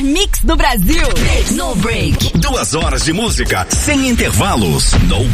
mix do Brasil. No Break. 2 horas de música sem intervalos. No